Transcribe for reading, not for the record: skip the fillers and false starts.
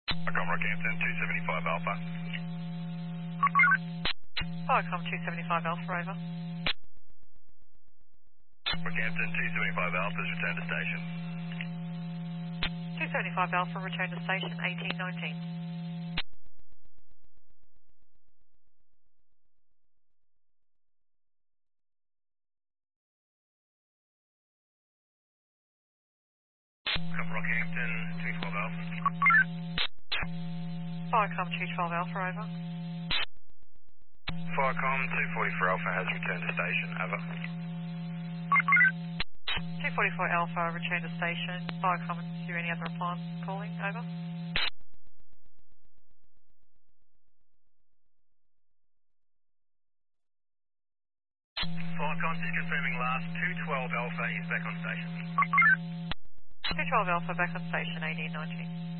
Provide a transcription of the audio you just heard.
Rockhampton, 275 Alpha. Viacom 275 Alpha, over. Rockhampton, 275 Alpha, return to station. 275 Alpha, return to station 1819. Rockhampton, 212 Alpha. Viacom 212 Alpha, over. Viacom, 244 Alpha has returned to station, over. 244 Alpha, return to station. Viacom, is there any other response calling, over? Viacom, just confirming last 212 Alpha is back on station. 212 Alpha, back on station 1819.